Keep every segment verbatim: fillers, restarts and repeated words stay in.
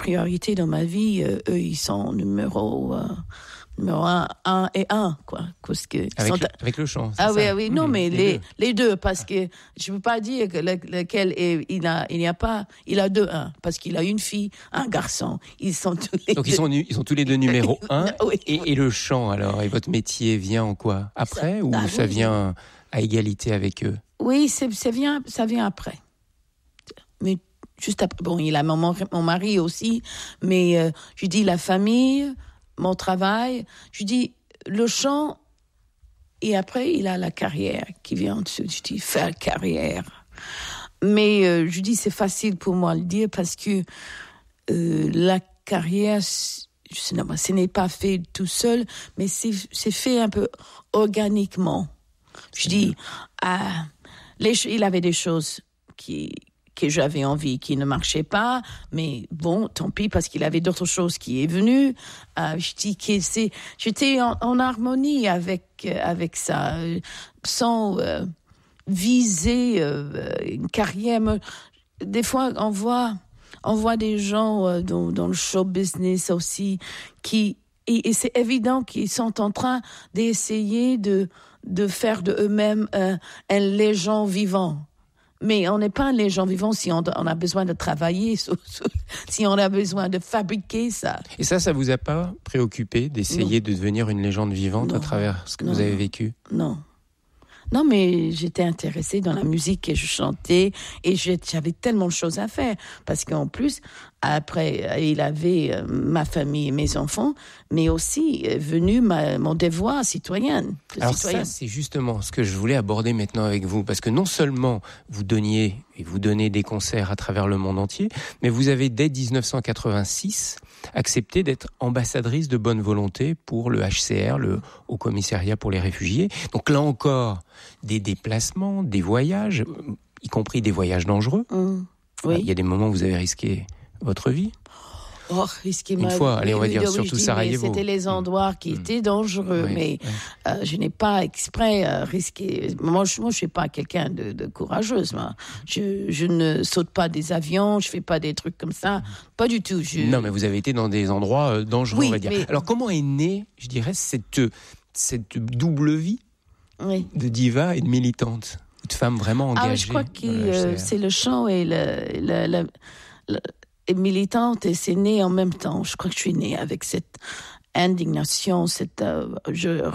priorité dans ma vie, euh, eux, ils sont numéro, euh, numéro un, un et un, quoi. Parce que avec, sont... le, avec le chant, c'est ah ça? oui, ah oui, non, mmh, mais les, les, deux. les deux, parce que je ne peux pas dire que le, lequel est, il a, il n'y a pas, il a deux un, parce qu'il a une fille, un garçon. Ils sont tous les Donc deux. ils sont, ils sont tous les deux numéro un. Oui, et, oui. et le chant, alors, et votre métier vient en quoi? Après, ça, ou ah, ça oui, vient à égalité avec eux? Oui, c'est, c'est vient, ça vient après. Mais juste après, bon, il a mon, mon mari aussi, mais euh, je dis la famille, mon travail, je dis le chant, et après il a la carrière qui vient en dessous. Je dis faire carrière. Mais euh, je dis c'est facile pour moi de le dire parce que euh, la carrière, ce n'est pas fait tout seul, mais c'est, c'est fait un peu organiquement. Je dis, ah, les, il avait des choses qui, que j'avais envie, qui ne marchaient pas, mais bon, tant pis, parce qu'il avait d'autres choses qui est venues. Euh, je dis que c'est, j'étais en, en harmonie avec, euh, avec ça, euh, sans euh, viser euh, une carrière. Des fois, on voit, on voit des gens euh, dans, dans le show business aussi, qui, et, et c'est évident qu'ils sont en train d'essayer de de faire de eux-mêmes euh, un légende vivant. Mais on n'est pas un légende vivant si on, on a besoin de travailler, si on a besoin de fabriquer ça. Et ça, ça vous a pas préoccupé d'essayer non. de devenir une légende vivante non. à travers ce que non. vous avez vécu? Non. Non, mais j'étais intéressée dans la musique et je chantais et j'avais tellement de choses à faire. Parce qu'en plus, après, il avait euh, ma famille et mes enfants, mais aussi est venu ma, mon devoir citoyenne. Alors citoyenne. ça, c'est justement ce que je voulais aborder maintenant avec vous. Parce que non seulement vous donniez et vous donnez des concerts à travers le monde entier, mais vous avez dès dix-neuf cent quatre-vingt-six accepté d'être ambassadrice de bonne volonté pour le H C R, le Haut Commissariat pour les réfugiés. Donc là encore, des déplacements, des voyages, y compris des voyages dangereux. Mmh, oui. Il y a des moments où vous avez risqué votre vie. Oh, risqué Une ma fois, vie. allez, on va oui, dire oui, surtout oui, Sarajevo. C'était les endroits qui mmh. étaient dangereux, oui, mais oui. Euh, je n'ai pas exprès euh, risqué. Moi, je ne suis pas quelqu'un de, de courageuse. Moi. Je, je ne saute pas des avions, je ne fais pas des trucs comme ça. Pas du tout. Je... Non, mais vous avez été dans des endroits dangereux, oui, on va dire. Mais... Alors, comment est née, je dirais, cette, cette double vie oui. de diva et de militante, de femme vraiment engagée? Ah, je crois que euh, c'est le chant et le, le, le, le et militante, et c'est né en même temps. Je crois que je suis née avec cette indignation, cette, euh, je, euh,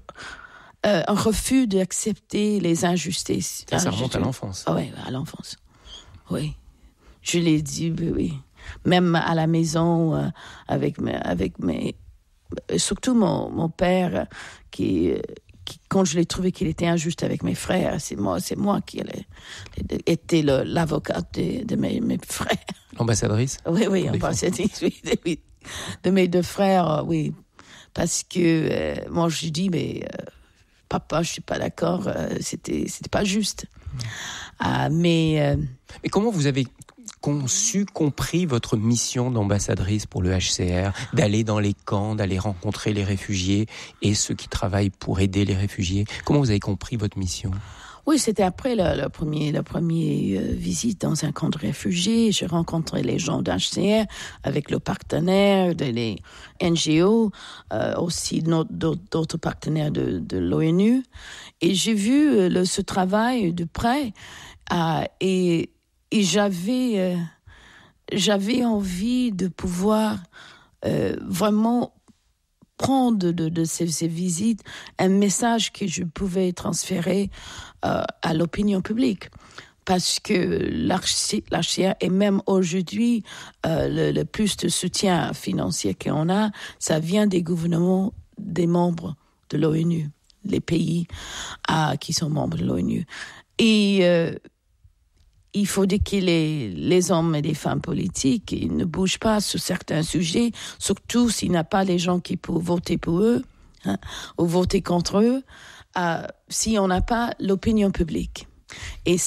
un refus d'accepter les injustices. Ça, ça ah, remonte je, à l'enfance. Ah oui, à l'enfance. Oui. Je l'ai dit, oui, oui. Même à la maison, euh, avec, mes, avec mes... Surtout mon, mon père, qui... Qui, quand je l'ai trouvé qu'il était injuste avec mes frères, c'est moi, c'est moi qui allais, était le, l'avocate de, de mes, mes frères. L'ambassadrice? Oui, oui, ambassadrice, oui, oui. De mes deux frères, oui. Parce que euh, moi, je dis, mais euh, papa, je suis pas d'accord, euh, c'était, c'était pas juste. Mmh. Ah, mais... Euh, mais comment vous avez conçu, compris votre mission d'ambassadrice pour le H C R, d'aller dans les camps, d'aller rencontrer les réfugiés et ceux qui travaillent pour aider les réfugiés? Comment vous avez compris votre mission? Oui, c'était après la, la première la première euh, visite dans un camp de réfugiés. J'ai rencontré les gens d'H C R avec le partenaire, de les N G O, euh, aussi d'autres, d'autres partenaires de, de l'ONU. Et j'ai vu euh, le, ce travail de près euh, et Et j'avais, euh, j'avais envie de pouvoir euh, vraiment prendre de, de ces, ces visites un message que je pouvais transférer euh, à l'opinion publique. Parce que l'H C R et même aujourd'hui, euh, le, le plus de soutien financier qu'on a, ça vient des gouvernements des membres de l'ONU, les pays euh, qui sont membres de l'ONU. Et... Euh, il faut dire que les, les hommes et les femmes politiques ils ne bougent pas sur certains sujets, surtout s'il n'y a pas les gens qui peuvent voter pour eux hein, ou voter contre eux, euh, si on n'a pas l'opinion publique. Et